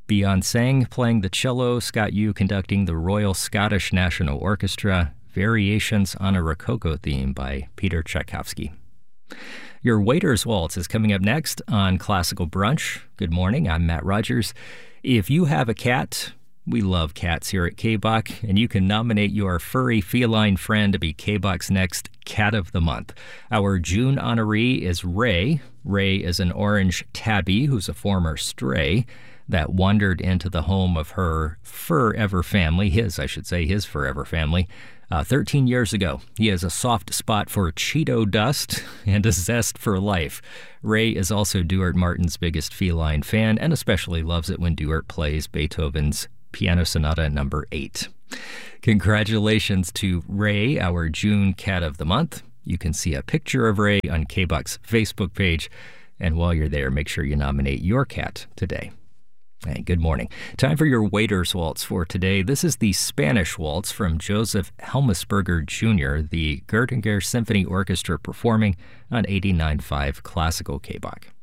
Beyond Sang playing the cello, Scott Yu conducting the Royal Scottish National Orchestra, Variations on a Rococo Theme by Peter Tchaikovsky. Your Waiter's Waltz is coming up next on Classical Brunch. Good morning, I'm Matt Rogers. If you have a cat, we love cats here at KBOC, and you can nominate your furry feline friend to be KBOC's next Cat of the Month. Our June honoree is Ray. Ray is an orange tabby who's a former stray that wandered into the home of her forever family, his forever family, 13 years ago. He has a soft spot for Cheeto dust and a zest for life. Ray is also Duart Martin's biggest feline fan and especially loves it when Duart plays Beethoven's Piano Sonata No. 8. Congratulations to Ray, our June Cat of the Month. You can see a picture of Ray on KBOC's Facebook page. And while you're there, make sure you nominate your cat today. Hey, good morning. Time for your Waiter's Waltz for today. This is the Spanish Waltz from Joseph Helmsberger Jr., the Göttinger Symphony Orchestra performing on 89.5 Classical KBOC.